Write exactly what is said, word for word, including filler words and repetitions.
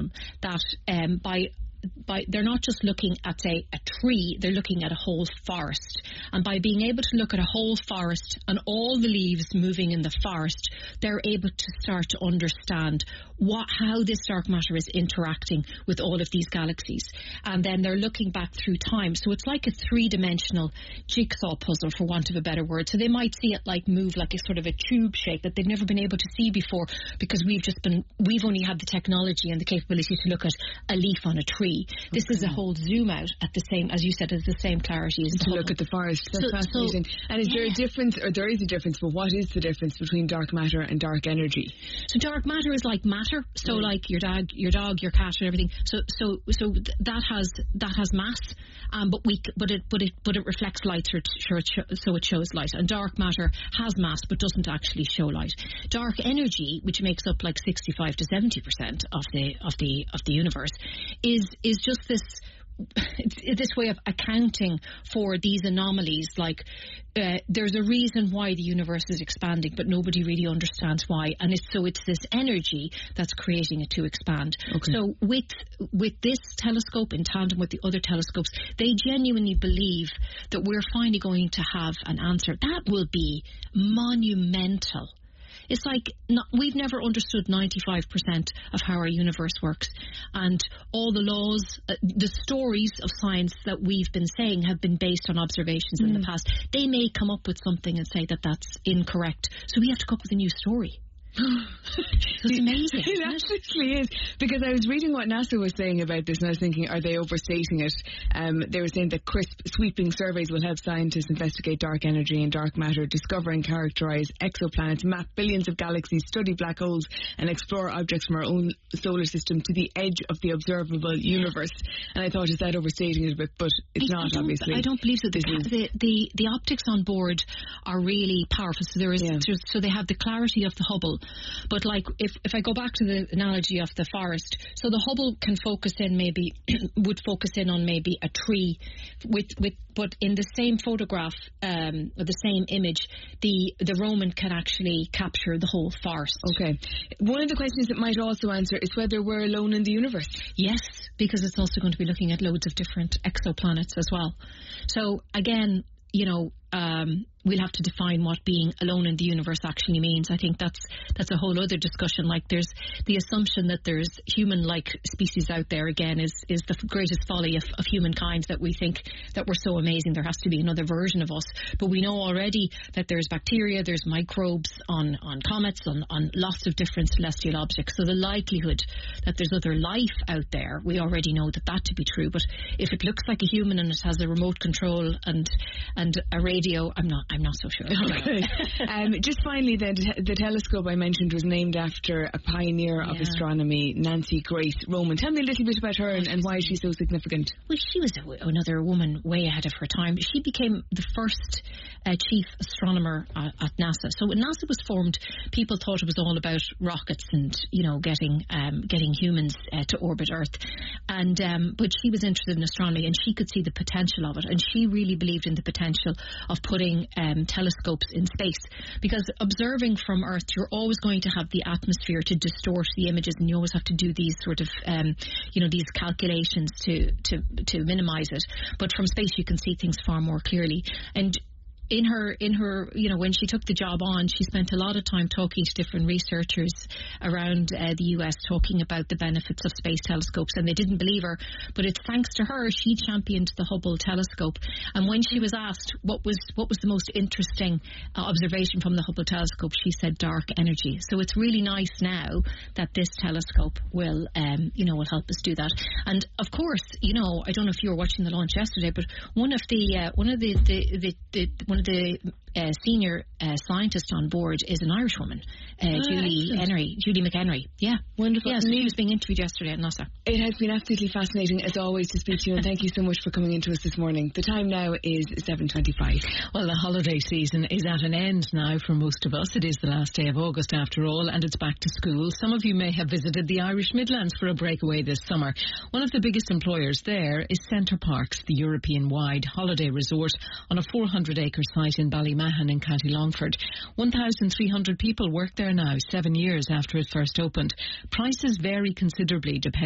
them that um, by By, they're not just looking at a, a tree, they're looking at a whole forest. And by being able to look at a whole forest and all the leaves moving in the forest, they're able to start to understand what how this dark matter is interacting with all of these galaxies. And then they're looking back through time. So it's like a three-dimensional jigsaw puzzle, for want of a better word. So they might see it like move like a sort of a tube shape that they've never been able to see before, because we've just been, we've only had the technology and the capability to look at a leaf on a tree. This okay. is a whole zoom out at the same, as you said, at the same clarity as to look at the forest. That's so, fascinating. So, and is yeah. there a difference, or there is a difference, but what is the difference between dark matter and dark energy? So dark matter is like matter. So mm. like your dog, your dog, your cat, and everything. So so so th- that has that has mass, um, but we but it but it but it reflects light, so it, so it shows light. And dark matter has mass, but doesn't actually show light. Dark energy, which makes up like sixty-five to seventy percent of the of the of the universe, is is just this this way of accounting for these anomalies. Like uh, there's a reason why the universe is expanding, but nobody really understands why. And it's so it's this energy that's creating it to expand. Okay. So with with this telescope, in tandem with the other telescopes, they genuinely believe that we're finally going to have an answer that will be monumental. It's like not, we've never understood ninety-five percent of how our universe works, and all the laws, uh, the stories of science that we've been saying have been based on observations mm. in the past. They may come up with something and say that that's incorrect, so we have to come up with a new story. It's amazing. It actually is, because I was reading what NASA was saying about this, and I was thinking, are they overstating it? Um, they were saying that crisp, sweeping surveys will help scientists investigate dark energy and dark matter, discover and characterize exoplanets, map billions of galaxies, study black holes, and explore objects from our own solar system to the edge of the observable universe. And I thought, is that overstating it a bit? But it's I, not, I obviously. I don't believe so. The, the, the, the optics on board are really powerful. So there is, yeah. so they have the clarity of the Hubble. But like if, if I go back to the analogy of the forest, so the Hubble can focus in maybe would focus in on maybe a tree with with but in the same photograph um, or the same image, the the Roman can actually capture the whole forest. Okay. One of the questions it might also answer is whether we're alone in the universe. Yes, because it's also going to be looking at loads of different exoplanets as well. So again, you know, um, we'll have to define what being alone in the universe actually means. I think that's that's a whole other discussion. Like there's the assumption that there's human-like species out there, again, is is the greatest folly of, of humankind, that we think that we're so amazing there has to be another version of us. But we know already that there's bacteria, there's microbes on, on comets, on, on lots of different celestial objects. So the likelihood that there's other life out there, we already know that that to be true. But if it looks like a human and it has a remote control and and a radio, I'm not I'm not so sure. Okay. um, just finally, then, the telescope I mentioned was named after a pioneer yeah. of astronomy, Nancy Grace Roman. Tell me a little bit about her and, and why is she so significant? Well, she was a, another woman way ahead of her time. She became the first uh, chief astronomer uh, at NASA. So when NASA was formed, people thought it was all about rockets and, you know, getting um, getting humans uh, to orbit Earth. And um, but she was interested in astronomy, and she could see the potential of it, and she really believed in the potential of putting um, telescopes in space, because observing from Earth, you're always going to have the atmosphere to distort the images, and you always have to do these sort of um, you know these calculations to to to minimize it. But from space you can see things far more clearly. And In her, in her, you know, when she took the job on, she spent a lot of time talking to different researchers around uh, the U S, talking about the benefits of space telescopes, and they didn't believe her. But it's thanks to her, she championed the Hubble telescope. And when she was asked what was what was the most interesting uh, observation from the Hubble telescope, she said dark energy. So it's really nice now that this telescope will, um, you know, will help us do that. And of course, you know, I don't know if you were watching the launch yesterday, but one of the uh, one of the the, the, the one the uh, senior uh, scientist on board is an Irish woman, uh, oh, Julie Henry, Julie McHenry. Yeah, wonderful. Yeah, so she was being interviewed yesterday at NASA. It has been absolutely fascinating as always to speak to you, and thank you so much for coming into us this morning. The time now is seven twenty-five. Well, the holiday season is at an end now for most of us. It is the last day of August after all, and it's back to school. Some of you may have visited the Irish Midlands for a breakaway this summer. One of the biggest employers there is Centre Parks, the European-wide holiday resort on a four hundred acre site in Ballymahan in County Longford. one thousand three hundred people work there now, seven years after it first opened. Prices vary considerably depending